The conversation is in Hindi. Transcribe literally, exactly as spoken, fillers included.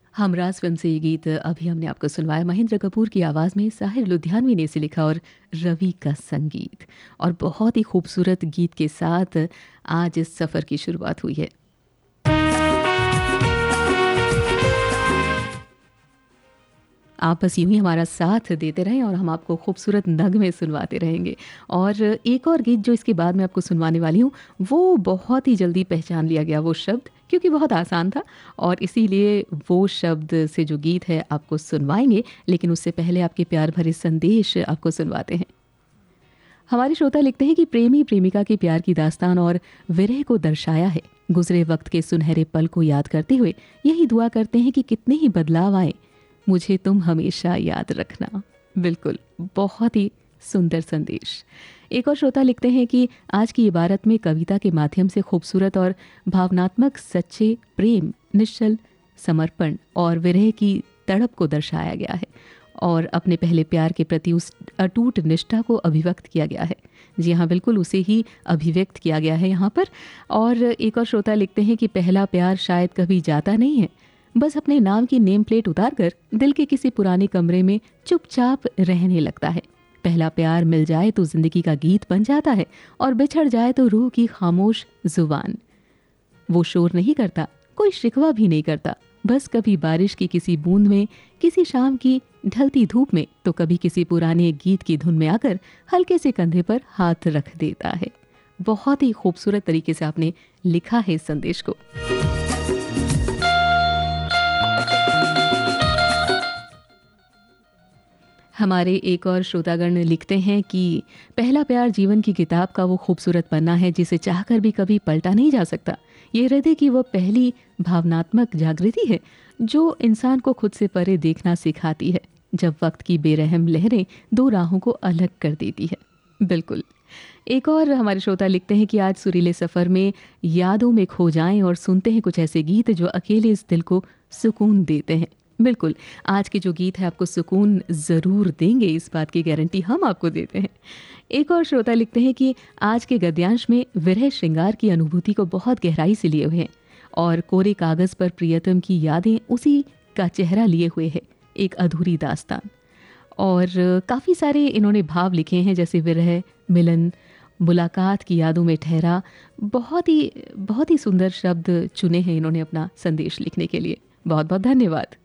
हमराज फ़िल्म से ये गीत अभी हमने आपको सुनवाया महेंद्र कपूर की आवाज़ में साहिर लुधियानवी ने इसे लिखा और रवि का संगीत। और बहुत ही खूबसूरत गीत के साथ आज इस सफ़र की शुरुआत हुई है। आप बस यूँ ही हमारा साथ देते रहें और हम आपको खूबसूरत नगमे सुनवाते रहेंगे। और एक और गीत जो इसके बाद मैं आपको सुनवाने वाली हूँ, वो बहुत ही जल्दी पहचान लिया गया वो शब्द, क्योंकि बहुत आसान था और इसीलिए वो शब्द से जो गीत है आपको सुनवाएँगे, लेकिन उससे पहले आपके प्यार भरे संदेश आपको सुनवाते हैं। हमारे श्रोता लिखते हैं कि प्रेमी प्रेमिका के प्यार की दास्तान और विरह को दर्शाया है। गुजरे वक्त के सुनहरे पल को याद करते हुए यही दुआ करते हैं कि कितने ही बदलाव आए, मुझे तुम हमेशा याद रखना। बिल्कुल, बहुत ही सुंदर संदेश। एक और श्रोता लिखते हैं कि आज की इबारत में कविता के माध्यम से खूबसूरत और भावनात्मक सच्चे प्रेम, निश्चल समर्पण और विरह की तड़प को दर्शाया गया है और अपने पहले प्यार के प्रति उस अटूट निष्ठा को अभिव्यक्त किया गया है। जी हाँ, बिल्कुल उसे ही अभिव्यक्त किया गया है यहाँ पर। और एक और श्रोता लिखते हैं कि पहला प्यार शायद कभी जाता नहीं है, बस अपने नाम की नेम प्लेट उतार कर दिल के किसी पुराने कमरे में चुपचाप रहने लगता है। पहला प्यार मिल जाए तो जिंदगी का गीत बन जाता है और बिछड़ जाए तो रूह की खामोश जुबान। वो शोर नहीं करता, कोई शिकवा भी नहीं करता, बस कभी बारिश की किसी बूंद में, किसी शाम की ढलती धूप में, तो कभी किसी पुराने गीत की धुन में आकर हल्के से कंधे पर हाथ रख देता है। बहुत ही खूबसूरत तरीके से आपने लिखा है इस संदेश को। हमारे एक और श्रोतागण लिखते हैं कि पहला प्यार जीवन की किताब का वो खूबसूरत पन्ना है जिसे चाहकर भी कभी पलटा नहीं जा सकता। ये हृदय की वो पहली भावनात्मक जागृति है जो इंसान को खुद से परे देखना सिखाती है, जब वक्त की बेरहम लहरें दो राहों को अलग कर देती है। बिल्कुल। एक और हमारे श्रोता लिखते हैं कि आज सुरीले सफ़र में यादों में खो जाएं और सुनते हैं कुछ ऐसे गीत जो अकेले इस दिल को सुकून देते हैं। बिल्कुल, आज के जो गीत है आपको सुकून ज़रूर देंगे, इस बात की गारंटी हम आपको देते हैं। एक और श्रोता लिखते हैं कि आज के गद्यांश में विरह श्रृंगार की अनुभूति को बहुत गहराई से लिए हुए हैं और कोरे कागज़ पर प्रियतम की यादें उसी का चेहरा लिए हुए है, एक अधूरी दास्तान। और काफ़ी सारे इन्होंने भाव लिखे हैं, जैसे विरह, मिलन, मुलाकात की यादों में ठहरा। बहुत ही बहुत ही सुंदर शब्द चुने हैं इन्होंने अपना संदेश लिखने के लिए। बहुत बहुत धन्यवाद।